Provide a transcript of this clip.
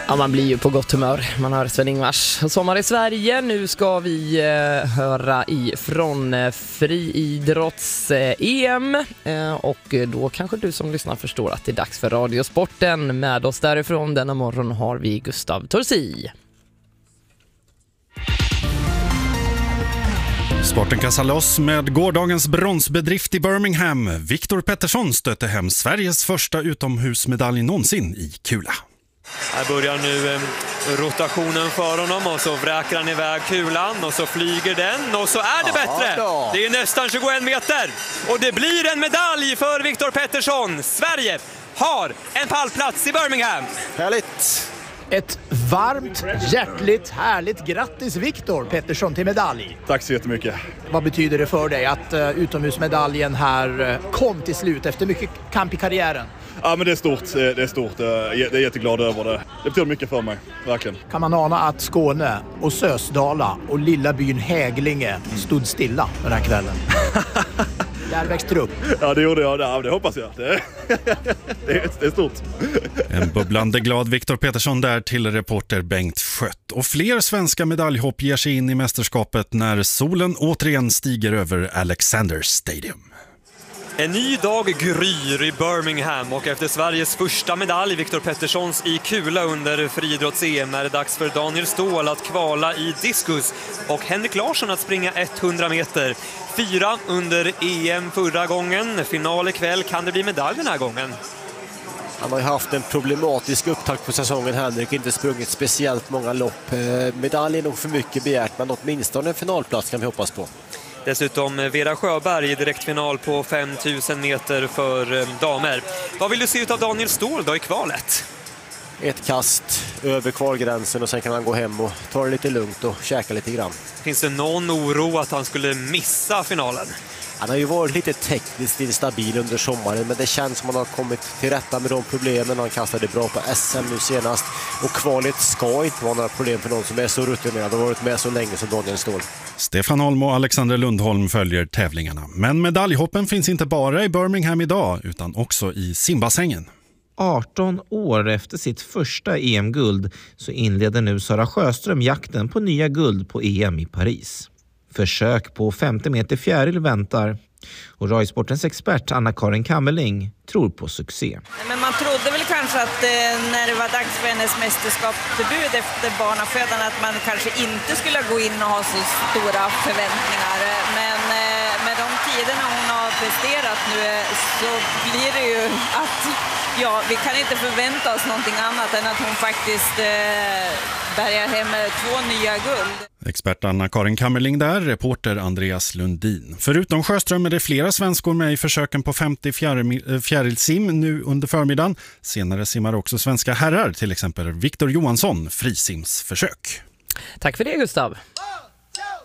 Ja, man blir ju på gott humör. Man hör Sven-Ingvars Sommar i Sverige. Nu ska vi höra ifrån friidrotts-EM. Och då kanske du som lyssnar förstår att det är dags för Radiosporten. Med oss därifrån denna morgon har vi Gustav Torsi. Sporten kastar loss med gårdagens bronsbedrift i Birmingham. Viktor Pettersson stötte hem Sveriges första utomhusmedalj någonsin i kula. Här börjar nu rotationen för honom och så vräker han iväg kulan och så flyger den och så är det bättre. Det är nästan 21 meter och det blir en medalj för Viktor Pettersson. Sverige har en pallplats i Birmingham. Härligt! Ett varmt, hjärtligt, härligt grattis Viktor Pettersson till medalj. Tack så jättemycket. Vad betyder det för dig att utomhusmedaljen här kom till slut efter mycket kamp i karriären? Ja, men det är stort. Det är stort. Jag är jätteglad över det. Det betyder mycket för mig, verkligen. Kan man ana att Skåne och Sösdala och lilla byn Häglinge stod stilla den här kvällen? Där växte upp. Ja, det gjorde jag. Ja, det hoppas jag. Det är stort. En bubblande glad Viktor Pettersson där till reporter Bengt Schött. Och fler svenska medaljhopp ger sig in i mästerskapet när solen återigen stiger över Alexander Stadium. En ny dag gryr i Birmingham och efter Sveriges första medalj, Viktor Petterssons i kula under friidrotts-EM, är det dags för Daniel Ståhl att kvala i diskus och Henrik Larsson att springa 100 meter. 4 under EM förra gången. Final ikväll, kan det bli medalj den här gången? Han har ju haft en problematisk upptakt på säsongen, Henrik. Inte sprungit speciellt många lopp. Medalj är nog för mycket begärt, men åtminstone en finalplats kan vi hoppas på. Dessutom Vera Sjöberg i direktfinal på 5000 meter för damer. Vad vill du se ut av Daniel Ståhl då i kvalet? Ett kast över kvalgränsen och sen kan han gå hem och ta det lite lugnt och käka lite grann. Finns det någon oro att han skulle missa finalen? Han har ju varit lite tekniskt instabil under sommaren, men det känns som att han har kommit till rätta med de problemen. Han kastade bra på SM nu senast och kvalet ska inte vara några problem för någon som är så rutinerad och varit med så länge som Daniel Ståhl. Stefan Holm och Alexander Lundholm följer tävlingarna. Men medaljhoppen finns inte bara i Birmingham idag utan också i simbassängen. 18 år efter sitt första EM-guld så inleder nu Sara Sjöström jakten på nya guld på EM i Paris. Försök på 50 meter fjäril väntar och Radiosportens expert Anna-Karin Kammerling tror på succé. Men man trodde väl kanske att när det var dags för hennes mästerskapsdebut efter barnafödan att man kanske inte skulle gå in och ha så stora förväntningar. Men med de tiderna hon har presterat nu så blir det ju att vi kan inte förvänta oss någonting annat än att hon faktiskt bärgar hem 2 nya guld. Expert Anna-Karin Kammerling där, reporter Andreas Lundin. Förutom Sjöström är det flera svenskor med i försöken på 50 fjärilsim nu under förmiddagen. Senare simmar också svenska herrar, till exempel Viktor Johansson, frisimsförsök. Tack för det, Gustav.